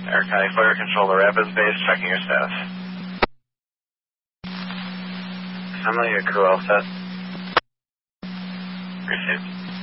Air County Fire Control to Rapids Base, checking your status. Assembly, your crew all set. Received.